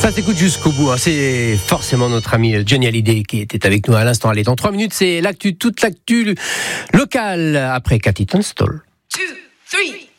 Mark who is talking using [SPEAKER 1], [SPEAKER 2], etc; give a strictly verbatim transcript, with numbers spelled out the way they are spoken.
[SPEAKER 1] Ça s'écoute jusqu'au bout, hein. C'est forcément notre ami Johnny Hallyday qui était avec nous à l'instant. Allez, dans trois minutes, c'est l'actu, toute l'actu locale après Cathy Tunstall.
[SPEAKER 2] Two, three.